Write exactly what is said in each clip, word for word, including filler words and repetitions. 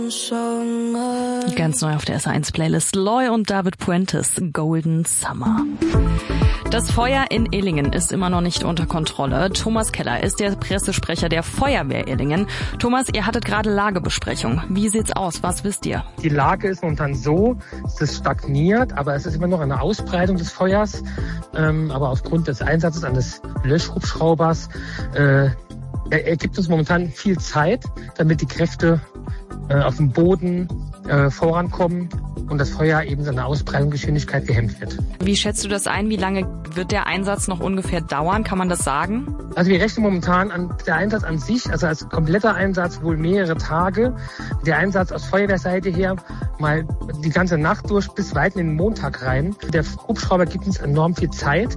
Ganz neu auf der S eins Playlist Loy und David Puentes, Golden Summer. Das Feuer in Illingen ist immer noch nicht unter Kontrolle. Thomas Keller ist der Pressesprecher der Feuerwehr Illingen. Thomas, ihr hattet gerade Lagebesprechung. Wie sieht's aus? Was wisst ihr? Die Lage ist momentan so, dass es stagniert, aber es ist immer noch eine Ausbreitung des Feuers. Ähm, aber aufgrund des Einsatzes eines Löschhubschraubers äh, ergibt uns momentan viel Zeit, damit die Kräfte äh, auf dem Boden äh, vorankommen und das Feuer eben seine Ausbreitungsgeschwindigkeit gehemmt wird. Wie schätzt du das ein? Wie lange wird der Einsatz noch ungefähr dauern? Kann man das sagen? Also wir rechnen momentan an der Einsatz an sich, also als kompletter Einsatz wohl mehrere Tage. Der Einsatz aus Feuerwehrseite her mal die ganze Nacht durch bis weit in den Montag rein. Der Hubschrauber gibt uns enorm viel Zeit.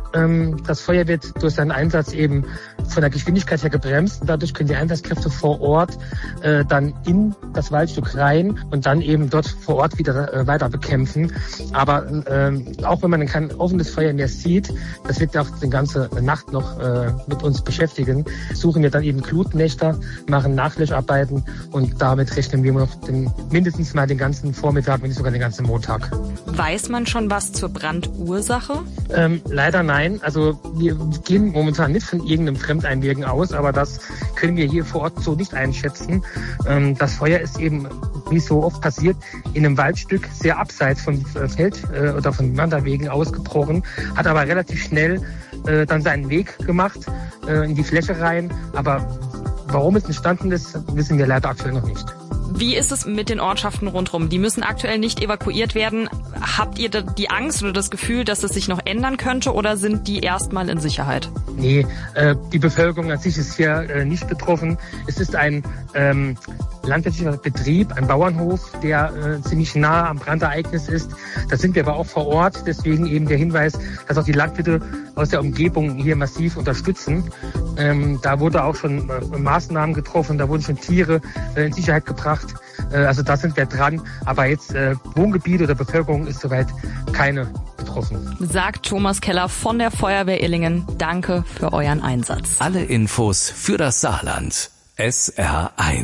Das Feuer wird durch seinen Einsatz eben von der Geschwindigkeit her gebremst. Dadurch können die Einsatzkräfte vor Ort äh, dann in das Waldstück rein und dann eben dort vor Ort wieder äh, weiter bekämpfen. Aber äh, auch wenn man kein offenes Feuer mehr sieht, das wird auch die ganze Nacht noch äh, mit uns beschäftigen. Suchen wir dann eben Glutnächte, machen Nachlöscharbeiten und damit rechnen wir noch den, mindestens mal den ganzen Vormittag, wenn nicht sogar den ganzen Montag. Weiß man schon was zur Brandursache? Ähm, leider nein. Also wir gehen momentan nicht von irgendeinem Fremdeinwirken aus, aber das können wir hier vor Ort so nicht einschätzen. Ähm, das Feuer ist eben, wie es so oft passiert, in einem Waldstück sehr abseits vom Feld äh, oder von Wanderwegen ausgebrochen, hat aber relativ schnell äh, dann seinen Weg gemacht äh, in die Fläche rein. Aber warum es entstanden ist, wissen wir leider aktuell noch nicht. Wie ist es mit den Ortschaften rundherum? Die müssen aktuell nicht evakuiert werden. Habt ihr die Angst oder das Gefühl, dass es sich noch ändern könnte oder sind die erstmal in Sicherheit? Nee, äh, die Bevölkerung an sich ist hier äh, nicht betroffen. Es ist ein ähm, landwirtschaftlicher Betrieb, ein Bauernhof, der äh, ziemlich nah am Brandereignis ist. Da sind wir aber auch vor Ort. Deswegen eben der Hinweis, dass auch die Landwirte aus der Umgebung hier massiv unterstützen. Ähm, da wurde auch schon äh, Maßnahmen getroffen, da wurden schon Tiere äh, in Sicherheit gebracht. Äh, also da sind wir dran. Aber jetzt äh, Wohngebiet oder Bevölkerung ist soweit keine betroffen. Sagt Thomas Keller von der Feuerwehr Illingen. Danke für euren Einsatz. Alle Infos für das Saarland. S R eins.